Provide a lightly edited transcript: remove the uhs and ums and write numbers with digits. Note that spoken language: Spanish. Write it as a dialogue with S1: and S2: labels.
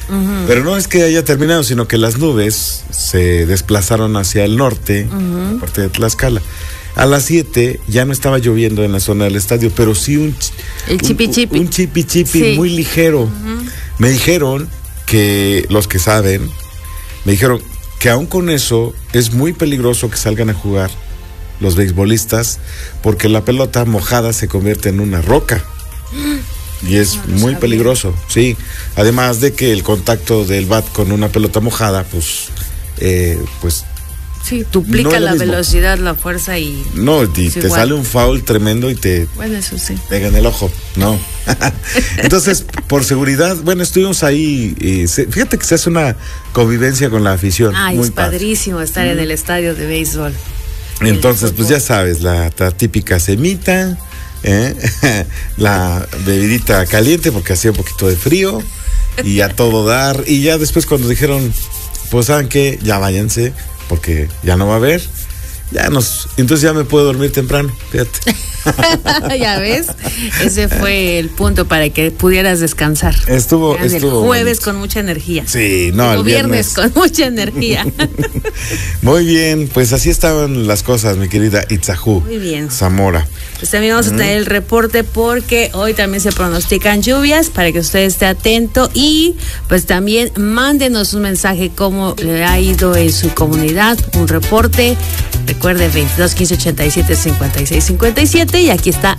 S1: Pero no es que haya terminado, sino que las nubes se desplazaron hacia el norte, la parte de Tlaxcala. A las 7 ya no estaba lloviendo en la zona del estadio, pero sí un chipi muy ligero. Me dijeron que los que saben, me dijeron que aún con eso es muy peligroso que salgan a jugar los beisbolistas, porque la pelota mojada se convierte en una roca. Y es muy peligroso, sí. Además de que el contacto del bat con una pelota mojada, pues
S2: sí, duplica la velocidad, la fuerza y...
S1: No, y te sale un foul tremendo y te...
S2: Bueno, eso sí.
S1: Pega en el ojo, no. Entonces, por seguridad, bueno, estuvimos ahí. Fíjate que se hace una convivencia con la afición.
S2: Ay, muy es padrísimo estar en el estadio de béisbol.
S1: Entonces, pues ya sabes, la típica semita, la bebidita caliente porque hacía un poquito de frío y a todo dar. Y ya después cuando dijeron, pues ¿saben qué? Ya váyanse, porque ya no va a haber. Entonces ya me puedo dormir temprano, fíjate.
S2: Ya ves, ese fue el punto para que pudieras descansar.
S1: Estuvo
S2: el jueves
S1: bonito.
S2: con mucha energía.
S1: Sí, no, el
S2: viernes con mucha energía.
S1: Muy bien, pues así estaban las cosas, mi querida Itzajú.
S2: Muy bien.
S1: Zamora.
S2: Pues también vamos a tener el reporte porque hoy también se pronostican lluvias para que usted esté atento y pues también mándenos un mensaje cómo le ha ido en su comunidad, un reporte. Recuerde 22 15 87 56 57 y aquí está